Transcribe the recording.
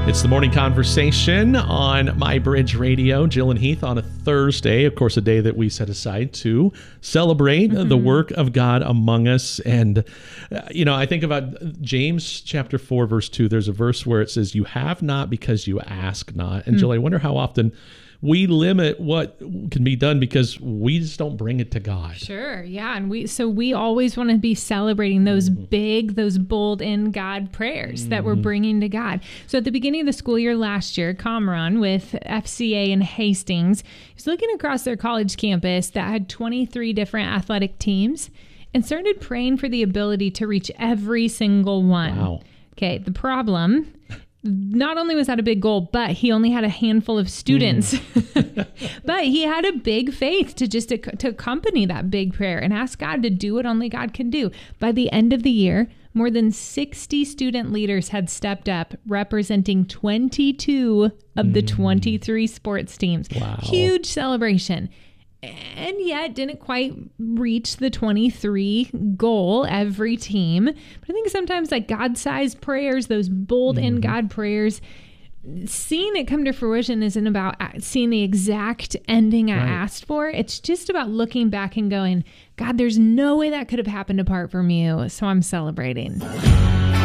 It's the morning conversation on My Bridge Radio. Jill and Heath on a Thursday, of course, a day that we set aside to celebrate the work of God among us. And, I think about James chapter 4, verse 2. There's a verse where it says, "You have not because you ask not." And Jill, I wonder how often we limit what can be done because we just don't bring it to God. Sure, yeah. And we always want to be celebrating those big, those bold in God prayers that we're bringing to God. So at the beginning of the school year last year, Comron with FCA in Hastings was looking across their college campus that had 23 different athletic teams and started praying for the ability to reach every single one. Wow. Okay, the problem, not only was that a big goal, but he only had a handful of students. But he had a big faith to accompany that big prayer and ask God to do what only God can do. By the end of the year, more than 60 student leaders had stepped up, representing 22 of the 23 sports teams. Wow. Huge celebration. And yet didn't quite reach the 23 goal every team. But I think sometimes like God-sized prayers, those bold in God prayers, seeing it come to fruition isn't about seeing the exact ending I asked for. It's just about looking back and going, God, there's no way that could have happened apart from you. So I'm celebrating.